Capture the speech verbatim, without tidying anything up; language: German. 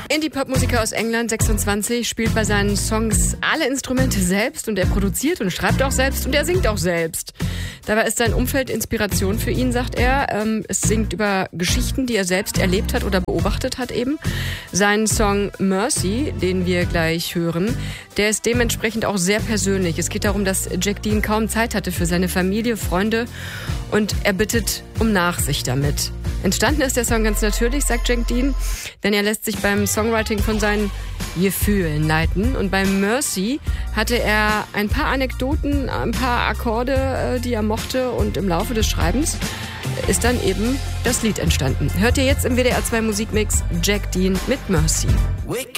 Indie-Pop-Musiker aus England, sechsundzwanzig, spielt bei seinen Songs alle Instrumente selbst und er produziert und schreibt auch selbst und er singt auch selbst. Dabei ist sein Umfeld Inspiration für ihn, sagt er. Ähm, es singt über Geschichten, die er selbst erlebt hat oder beobachtet hat eben. Sein Song Mercy, den wir gleich hören, der ist dementsprechend auch sehr persönlich. Es geht darum, dass Jack Dean kaum Zeit hatte für seine Familie, Freunde und er bittet um Nachsicht damit. Entstanden ist der Song ganz natürlich, sagt Jack Dean, denn er lässt sich beim Songwriting von seinen Gefühlen leiten. Und beim Mercy hatte er ein paar Anekdoten, ein paar Akkorde, die er mochte. Und im Laufe des Schreibens ist dann eben das Lied entstanden. Hört ihr jetzt im W D R zwei Musikmix Jack Dean mit Mercy.